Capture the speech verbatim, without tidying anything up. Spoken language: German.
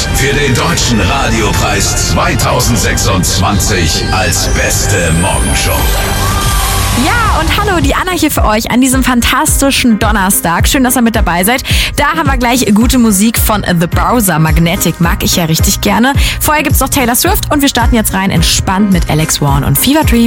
Votes für den Deutschen Radiopreis zweitausendsechsundzwanzig als beste Morgenshow. Ja, und hallo, die Anna hier für euch an diesem fantastischen Donnerstag. Schön, dass ihr mit dabei seid. Da haben wir gleich gute Musik von The Browser. Magnetic mag ich ja richtig gerne. Vorher gibt's noch Taylor Swift und wir starten jetzt rein entspannt mit Alex Warren und Fever Dream.